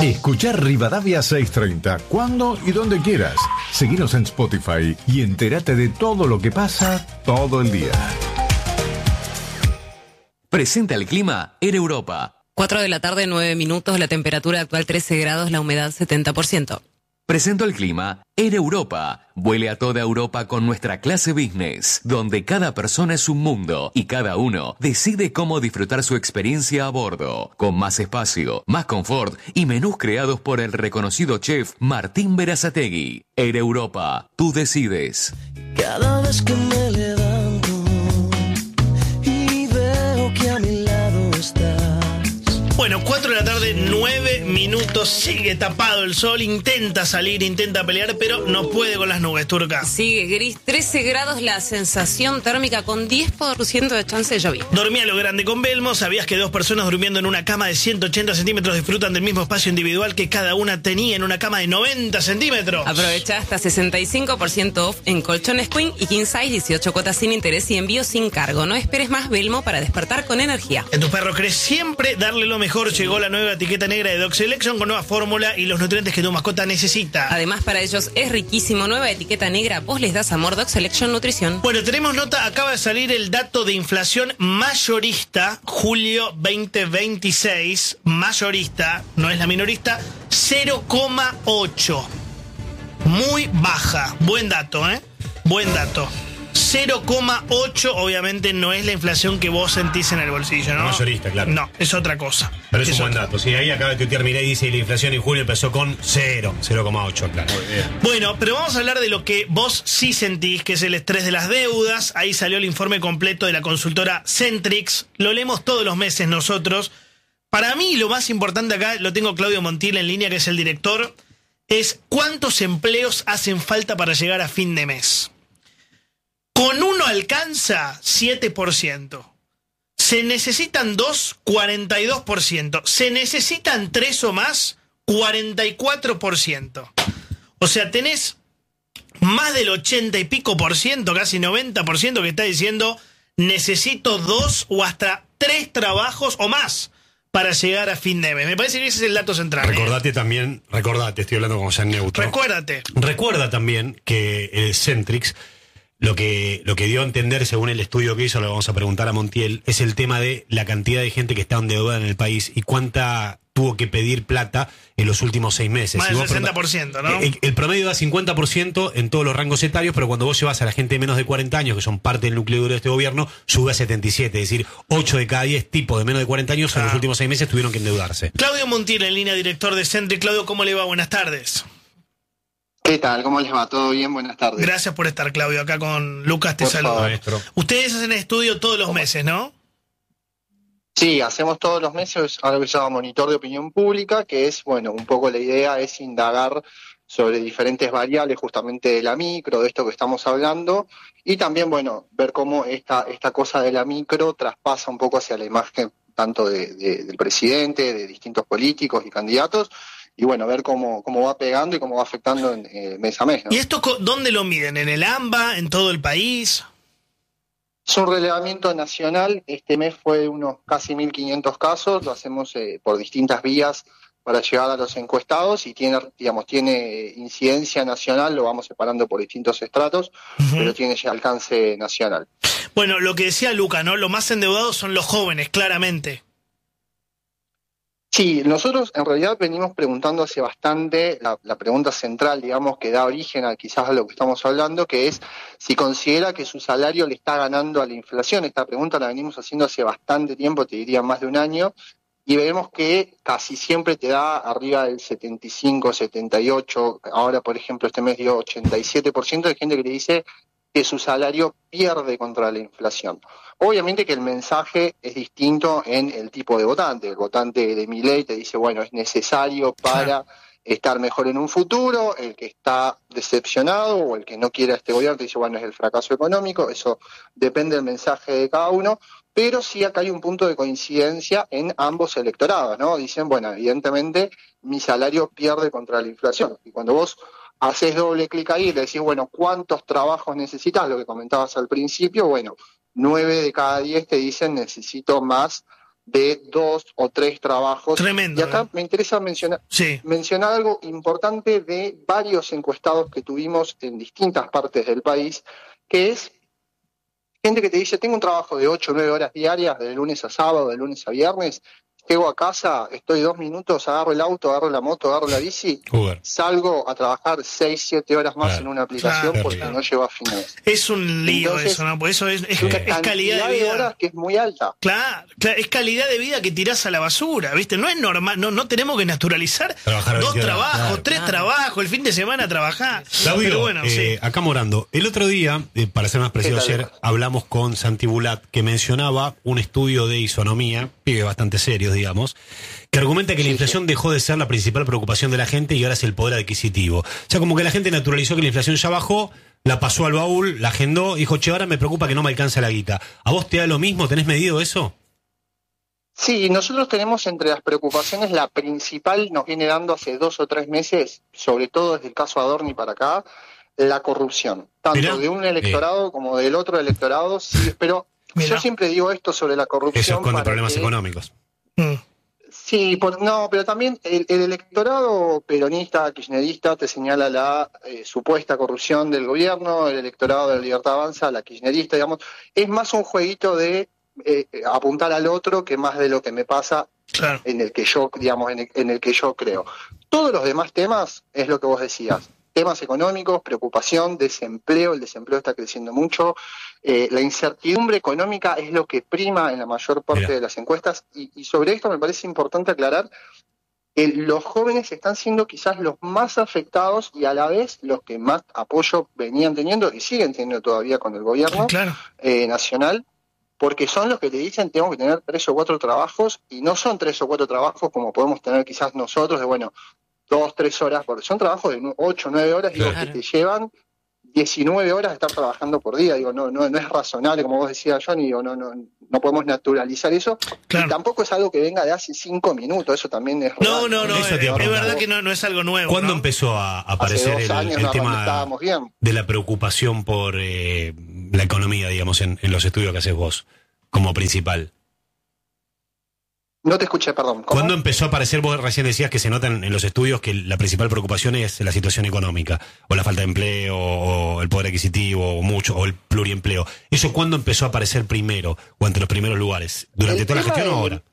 Escuchar Rivadavia 630 cuando y donde quieras. Seguinos en Spotify y entérate de todo lo que pasa todo el día. Presenta el clima en Europa. 4 de la tarde, 9 minutos, la temperatura actual 13 grados, la humedad 70%. Presento el clima en Europa. Vuele a toda Europa con nuestra clase business, donde cada persona es un mundo y cada uno decide cómo disfrutar su experiencia a bordo, con más espacio, más confort y menús creados por el reconocido chef Martín Berazategui. En Europa, tú decides. Cada vez que me levanto y veo que a mi lado estás. Bueno, 4 de la tarde, 9 minutos, sigue tapado el sol, intenta salir, intenta pelear, pero no puede con las nubes, Turca. Sigue gris, 13 grados la sensación térmica con 10% de chance de lluvia. Dormí a lo grande con Belmo. ¿Sabías que dos personas durmiendo en una cama de 180 centímetros disfrutan del mismo espacio individual que cada una tenía en una cama de 90 centímetros? Aprovecha hasta 65% off en colchones Queen y King Size, 18 cuotas sin interés y envío sin cargo. No esperes más, Belmo, para despertar con energía. En tus perros querés siempre darle lo mejor. Llegó la nueva etiqueta negra de Dog Selection con nueva fórmula y los nutrientes que tu mascota necesita. Además, para ellos es riquísimo. Nueva etiqueta negra, vos les das amor. Dog Selection Nutrición. Bueno, tenemos nota, acaba de salir el dato de inflación mayorista, julio 2026, mayorista, no es la minorista, 0,8. Muy baja. Buen dato, ¿eh? Buen dato. 0,8 obviamente no es la inflación que vos sentís en el bolsillo, ¿no? Mayorista, claro. No, es otra cosa. Pero es un buen dato. Sí, ahí acaba de tuitear Milei, dice, la inflación en julio empezó con 0,8, claro. Bueno, pero vamos a hablar de lo que vos sí sentís, que es el estrés de las deudas. Ahí salió el informe completo de la consultora Centrix. Lo leemos todos los meses nosotros. Para mí, lo más importante acá, lo tengo Claudio Montiel en línea, que es el director, es cuántos empleos hacen falta para llegar a fin de mes. Con uno alcanza 7%. Se necesitan 2, 42%. Se necesitan 3 o más, 44%. O sea, tenés más del 80 y pico por ciento, casi 90% que está diciendo necesito 2 o hasta 3 trabajos o más para llegar a fin de mes. Me parece que ese es el dato central. Recordate también, estoy hablando como ya neutro. Recuerda también que el Centrix, lo que dio a entender, según el estudio que hizo, lo vamos a preguntar a Montiel, es el tema de la cantidad de gente que está endeudada en el país y cuánta tuvo que pedir plata en los últimos 6 meses. Más del 60%, ¿no? El promedio da 50% en todos los rangos etarios, pero cuando vos llevas a la gente de menos de 40 años, que son parte del núcleo duro de este gobierno, sube a 77. Es decir, 8 de cada 10 tipos de menos de 40 años en los últimos 6 meses tuvieron que endeudarse. Claudio Montiel en línea, director de Centrix. Claudio, ¿cómo le va? Buenas tardes. ¿Qué tal? ¿Cómo les va? ¿Todo bien? Buenas tardes. Gracias por estar, Claudio. Acá con Lucas te saludo. Maestro. Ustedes hacen estudio todos los meses, ¿no? Sí, hacemos todos los meses algo que se llama monitor de opinión pública, que es, bueno, un poco la idea es indagar sobre diferentes variables justamente de la micro, de esto que estamos hablando, y también, bueno, ver cómo esta cosa de la micro traspasa un poco hacia la imagen tanto del presidente, de distintos políticos y candidatos, y bueno, ver cómo va pegando y cómo va afectando mes a mes, ¿no? ¿Y esto dónde lo miden? ¿En el AMBA? ¿En todo el país? Es un relevamiento nacional. Este mes fue unos casi 1.500 casos. Lo hacemos por distintas vías para llegar a los encuestados y tiene incidencia nacional. Lo vamos separando por distintos estratos, pero tiene ya alcance nacional. Bueno, lo que decía Luca, ¿no? Lo más endeudados son los jóvenes, claramente. Sí, nosotros en realidad venimos preguntando hace bastante, la pregunta central, digamos, que da origen a quizás a lo que estamos hablando, que es si considera que su salario le está ganando a la inflación. Esta pregunta la venimos haciendo hace bastante tiempo, te diría más de un año, y vemos que casi siempre te da arriba del 75, 78, ahora por ejemplo este mes dio 87% de gente que le dice que su salario pierde contra la inflación. Obviamente que el mensaje es distinto en el tipo de votante. El votante de Milei te dice, bueno, es necesario para estar mejor en un futuro. El que está decepcionado o el que no quiere a este gobierno te dice, bueno, es el fracaso económico. Eso depende del mensaje de cada uno. Pero sí acá hay un punto de coincidencia en ambos electorados, ¿no? Dicen, bueno, evidentemente mi salario pierde contra la inflación. Y cuando vos haces doble clic ahí y le decís, bueno, ¿cuántos trabajos necesitas? Lo que comentabas al principio, bueno, 9 de cada 10 te dicen necesito más de 2 o 3 trabajos. Tremendo. Y acá me interesa mencionar algo importante de varios encuestados que tuvimos en distintas partes del país, que es gente que te dice, tengo un trabajo de 8 o 9 horas diarias, de lunes a sábado, de lunes a viernes, llego a casa, estoy 2 minutos, agarro el auto, agarro la moto, agarro la bici, salgo a trabajar 6, 7 horas más en una aplicación porque no llego a fin de mes. Es un lío. Entonces, eso, ¿no? Por eso es calidad de vida. Horas que es muy alta. Claro, es calidad de vida que tirás a la basura, ¿viste? No es normal, no tenemos que naturalizar trabajar 2 trabajos, 3 trabajos, el fin de semana trabajar. Claudio, pero bueno, acá Morando, el otro día, para ser más preciso, ayer hablamos con Santi Bulat, que mencionaba un estudio de isonomía, pibe bastante serio, digamos, que argumenta que la inflación dejó de ser la principal preocupación de la gente y ahora es el poder adquisitivo. O sea, como que la gente naturalizó que la inflación ya bajó, la pasó al baúl, la agendó, dijo, che, ahora me preocupa que no me alcanza la guita. ¿A vos te da lo mismo? ¿Tenés medido eso? Sí, nosotros tenemos entre las preocupaciones, la principal nos viene dando hace 2 o 3 meses, sobre todo desde el caso Adorni para acá, la corrupción. Tanto de un electorado como del otro electorado, sí, pero yo siempre digo esto sobre la corrupción. Eso esconde problemas económicos. Sí, pero también el electorado peronista, kirchnerista, te señala la supuesta corrupción del gobierno, el electorado de la Libertad Avanza, la kirchnerista, digamos, es más un jueguito de apuntar al otro que más de lo que me pasa en el que yo, digamos, en el que yo creo. Todos los demás temas es lo que vos decías. Temas económicos, preocupación, desempleo, el desempleo está creciendo mucho, la incertidumbre económica es lo que prima en la mayor parte de las encuestas y sobre esto me parece importante aclarar que los jóvenes están siendo quizás los más afectados y a la vez los que más apoyo venían teniendo y siguen teniendo todavía con el gobierno nacional, porque son los que te dicen tengo que tener 3 o 4 trabajos y no son 3 o 4 trabajos como podemos tener quizás nosotros de 2, 3 horas, porque son trabajos de 8, 9 horas, digo, que te llevan 19 horas de estar trabajando por día, digo, no es razonable, como vos decías, Johnny, digo, no podemos naturalizar eso, y tampoco es algo que venga de hace 5 minutos, eso también es real. Es verdad que no es algo nuevo. ¿Cuándo empezó a aparecer el tema de la preocupación por la economía, digamos, en los estudios que haces vos, como principal? No te escuché, perdón. ¿Cómo? ¿Cuándo empezó a aparecer? Vos recién decías que se notan en los estudios que la principal preocupación es la situación económica, o la falta de empleo, o el poder adquisitivo, o el pluriempleo. ¿Eso cuándo empezó a aparecer primero, o entre los primeros lugares? ¿Durante toda la gestión o ahora?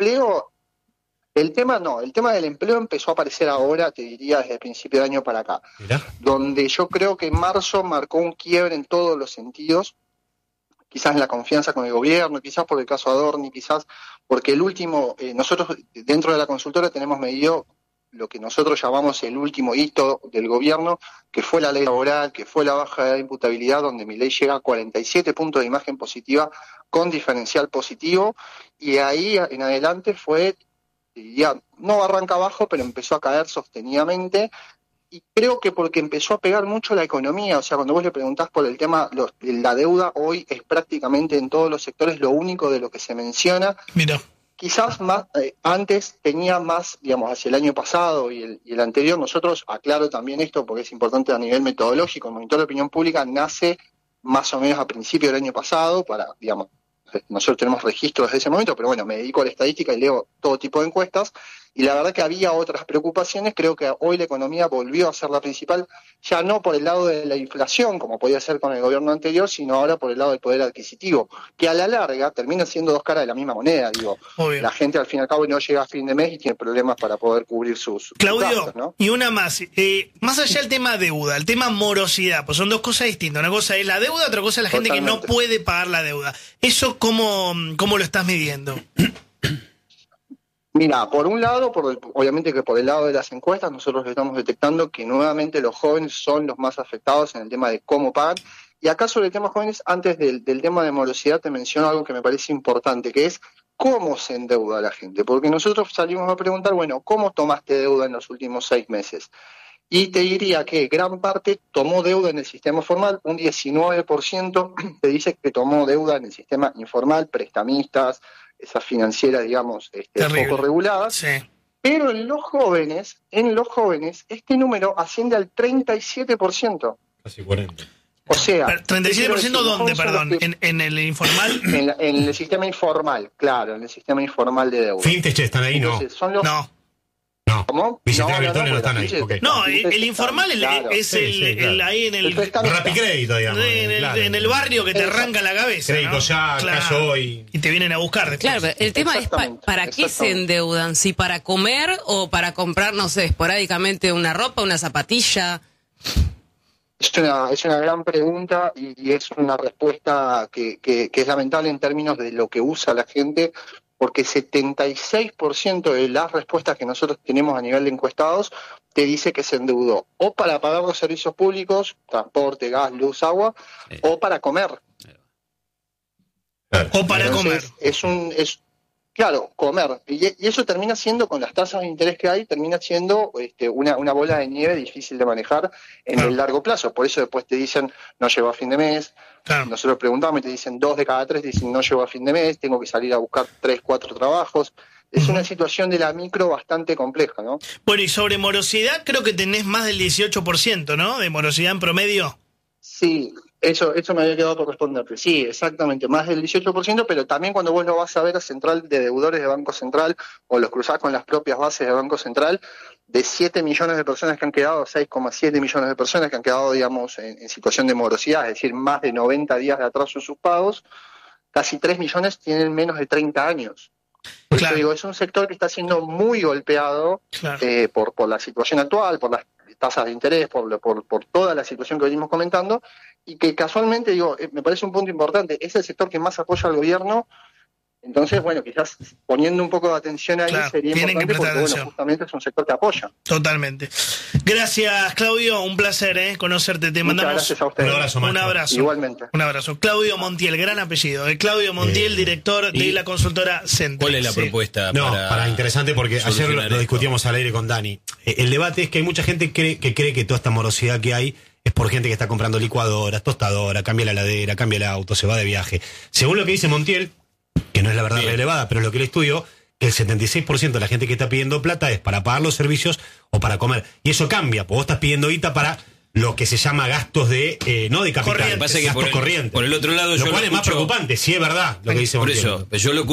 El tema del empleo empezó a aparecer ahora, te diría, desde el principio de año para acá. ¿Mirá? Donde yo creo que marzo marcó un quiebre en todos los sentidos, quizás en la confianza con el gobierno, quizás por el caso Adorni, quizás porque el último, nosotros dentro de la consultora tenemos medido lo que nosotros llamamos el último hito del gobierno, que fue la ley laboral, que fue la baja de imputabilidad, donde mi ley llega a 47 puntos de imagen positiva con diferencial positivo, y ahí en adelante fue, diría, no arranca abajo, pero empezó a caer sostenidamente, y creo que porque empezó a pegar mucho la economía, o sea, cuando vos le preguntás por el tema, la deuda hoy es prácticamente en todos los sectores lo único de lo que se menciona. Mira. Quizás más antes tenía más, digamos, hacia el año pasado y el anterior, nosotros, aclaro también esto porque es importante a nivel metodológico, el monitor de opinión pública nace más o menos a principios del año pasado para, digamos, nosotros tenemos registros desde ese momento, pero bueno, me dedico a la estadística y leo todo tipo de encuestas, y la verdad que había otras preocupaciones. Creo que hoy la economía volvió a ser la principal, ya no por el lado de la inflación, como podía ser con el gobierno anterior, sino ahora por el lado del poder adquisitivo, que a la larga termina siendo 2 caras de la misma moneda, digo. La gente al fin y al cabo no llega a fin de mes y tiene problemas para poder cubrir sus gastos, ¿no? Y una más, más allá del tema deuda, el tema morosidad, pues son 2 cosas distintas, una cosa es la deuda, otra cosa es la gente que no puede pagar la deuda. ¿Eso cómo lo estás midiendo? Mira, por un lado, obviamente que por el lado de las encuestas, nosotros estamos detectando que nuevamente los jóvenes son los más afectados en el tema de cómo pagan. Y acá sobre el tema jóvenes, antes del tema de morosidad, te menciono algo que me parece importante, que es cómo se endeuda la gente. Porque nosotros salimos a preguntar, bueno, ¿cómo tomaste deuda en los últimos 6 meses? Y te diría que gran parte tomó deuda en el sistema formal, un 19% te dice que tomó deuda en el sistema informal, prestamistas, esas financieras, digamos, poco reguladas. Sí. Pero en los jóvenes, este número asciende al 37%. Casi 40%. O sea... Pero, ¿37% dónde, perdón? ¿En el informal? En el sistema informal, claro, en el sistema informal de deuda. Fintech están ahí, Entonces, son los... No. ¿Cómo? Billeteras virtuales no están ahí. Okay. No, el informal es el ahí en el... Rapicrédito, digamos. En el barrio que te arranca la cabeza. Crédito ya, caso hoy. Y te vienen a buscar después. Claro, el tema es ¿para qué se endeudan? ¿Si para comer o para comprar, no sé, esporádicamente una ropa, una zapatilla? Es una gran pregunta y es una respuesta que es lamentable en términos de lo que usa la gente, porque 76% de las respuestas que nosotros tenemos a nivel de encuestados te dice que se endeudó o para pagar los servicios públicos, transporte, gas, luz, agua, o para comer. O para comer. Claro, comer. Y eso termina siendo, con las tasas de interés que hay, termina siendo una bola de nieve difícil de manejar en el largo plazo. Por eso después te dicen, no llego a fin de mes. Claro. Nosotros preguntamos y te dicen 2 de cada 3 dicen, no llego a fin de mes, tengo que salir a buscar 3, 4 trabajos. Es una situación de la micro bastante compleja, ¿no? Bueno, y sobre morosidad creo que tenés más del 18%, ¿no? De morosidad en promedio. Sí, eso me había quedado por responderte. Sí, exactamente, más del 18%, pero también cuando vos lo vas a ver a Central de Deudores de Banco Central o los cruzás con las propias bases de Banco Central, de 7 millones de personas que han quedado, 6,7 millones de personas que han quedado, digamos, en situación de morosidad, es decir, más de 90 días de atraso en sus pagos, casi 3 millones tienen menos de 30 años. Por eso digo, es un sector que está siendo muy golpeado por la situación actual, por las tasas de interés, por toda la situación que venimos comentando, y que casualmente, digo, me parece un punto importante, es el sector que más apoya al gobierno. Entonces, bueno, quizás poniendo un poco de atención ahí sería importante porque, bueno, justamente es un sector que apoya. Totalmente. Gracias, Claudio. Un placer conocerte. Te mandamos gracias a ustedes. Un abrazo. Igualmente. Un abrazo. Claudio Montiel, gran apellido. Claudio Montiel, director de la consultora Centric. ¿Cuál es la propuesta? Para interesante, porque ayer lo discutíamos al aire con Dani. El debate es que hay mucha gente que cree que toda esta morosidad que hay es por gente que está comprando licuadoras, tostadoras, cambia la heladera, cambia el auto, se va de viaje. Según lo que dice Montiel, que no es la verdad relevada, pero lo que él estudió, que el 76% de la gente que está pidiendo plata es para pagar los servicios o para comer. Y eso cambia, porque vos estás pidiendo guita para lo que se llama gastos no de capital, gastos corrientes. Por el otro lado, lo cual es más preocupante, si es verdad lo que dice Montiel. Por eso, yo lo